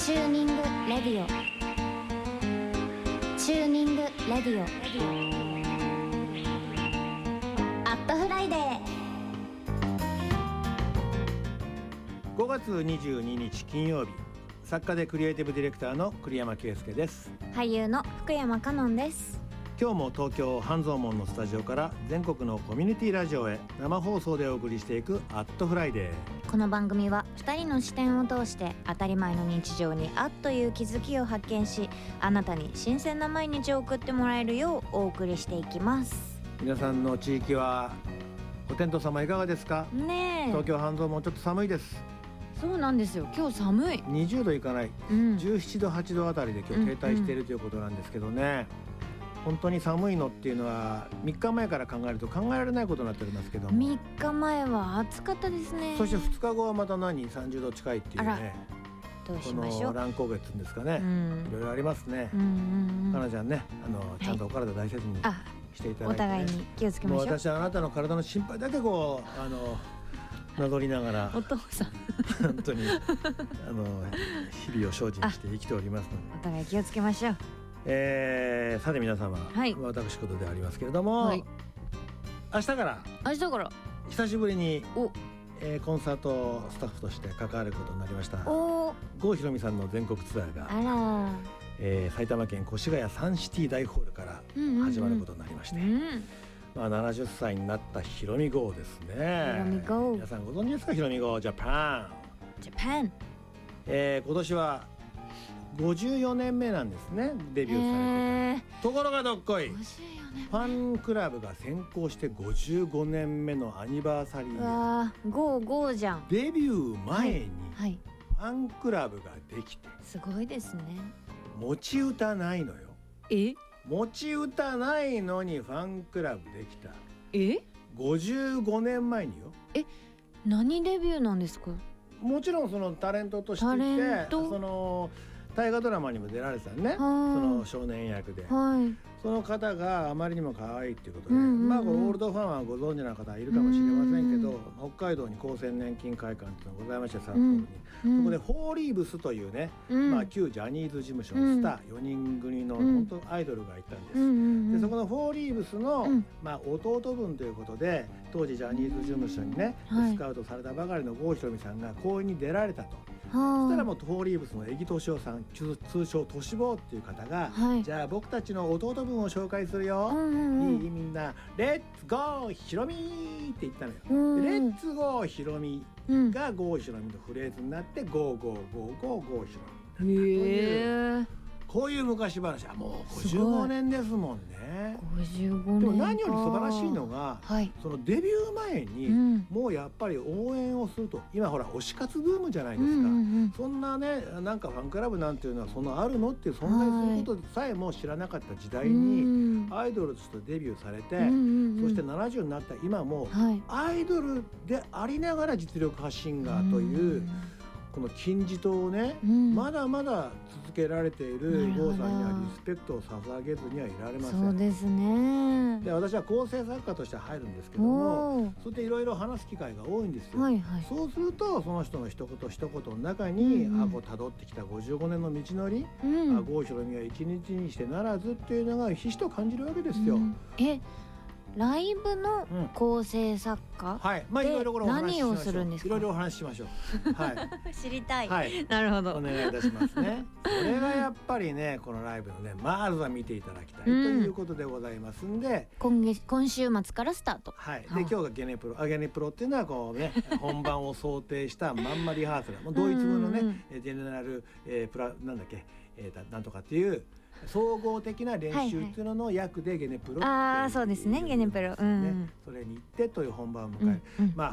チューニングレディオ、チューニングレディオ、アットフライデー。 5月22日金曜日、作家でクリエイティブディレクターの栗山圭介です。 俳優の福山香音です。 今日も東京半蔵門のスタジオから全国のコミュニティラジオへ生放送でお送りしていくアットフライデー。 この番組は2人の視点を通して当たり前の日常にあっという気づきを発見し、あなたに新鮮な毎日を送ってもらえるようお送りしていきます。 皆さんの地域はお天道様いかがですか？ ねえ、 東京半蔵門ちょっと寒いです。 そうなんですよ。今日寒い。 20度いかない、17度8度あたりで今日停滞しているということなんですけどね、本当に寒いのっていうのは3日前から考えると考えられないことになっておりますけども、 3日前は暑かったですね。 そして2日後はまた30度近いっていうね、 どうしこましょう。 の乱高下っていうんですかね、いろいろありますね。かなちゃんね、ちゃんとお体大切にしていただいて、ね、 お互いに気をつけましょう。 もう私はあなたの体の心配だけこうなぞりながらお父さん本当に日々を精進して生きておりますので、 お互い気をつけましょう。 さて皆様、私事でありますけれども、明日から久しぶりにコンサートスタッフとして関わることになりました郷ひろみさんの全国ツアーが埼玉県越谷サンシティ大ホールから始まることになりまして、70歳になったひろみ郷ですね。皆さんご存知ですか？ひろみ郷ジャパン。今年は54年目なんですね、デビューされてから。ところがどっこい、ファンクラブが先行して55年目のアニバーサリー。 ゴーじゃん。 デビュー前にファンクラブができて、 すごいですね。 持ち歌ないのよ。持ち歌ないのにファンクラブできた。55年前によ。 何デビューなんですか？ もちろんそのタレントとしていて、その大河ドラマにも出られてたね、その少年役で、その方があまりにも可愛いっていうことで、オールドファンはご存知の方いるかもしれませんけど、北海道に厚生年金会館っていうのがございまして、札幌に、そこでホーリーブスというね、旧ジャニーズ事務所のスター4人組の本当アイドルがいたんです。でそこのホーリーブスの、弟分ということで、当時ジャニーズ事務所にね、スカウトされたばかりの郷ひろみさんが公演に出られたと。そしたらもうホーリーブスの江木敏夫さん、通称トシボーっていう方が、じゃあ僕たちの弟分を紹介するよ、いいみんなレッツゴーひろみって言ったのよ。レッツゴーひろみが郷ひろみのフレーズになって、ゴーゴーゴーゴーゴーひろみ。こういう昔話はもう55年ですもんね。 55年。 でも何より素晴らしいのが、そのデビュー前にもうやっぱり応援をすると、今ほら推し活ブームじゃないですか。そんなね、なんかファンクラブなんていうのはそんなあるのっていう存在することさえも知らなかった時代にアイドルとしてデビューされて、そして70になった今もアイドルでありながら実力派シンガーというこの金字塔をね、まだまだ続けられている郷さんにはリスペクトを捧げずにはいられません。 そうですね。 で私は構成作家として入るんですけども、それでいろいろ話す機会が多いんですよ。そうするとその人の一言一言の中に、こう辿ってきた55年の道のり、郷ひろみは一日にしてならずっていうのがひしと感じるわけですよ。 ライブの構成作家で何をするんですか？ いろいろお話ししましょう。 知りたい。なるほど。 お願いいたしますね。それがやっぱりね、このライブのね、まずは見ていただきたいということでございますんで、 今週末からスタート。 で今日がゲネプロっていうのはこうね、本番を想定したまんまリハーサル、もうドイツ語のね、ジェネラルなんだっけ、なんとかっていう総合的な練習っていうのの役でゲネプロっていう、 そうですね、ゲネプロ、 それに行ってという本番を迎える。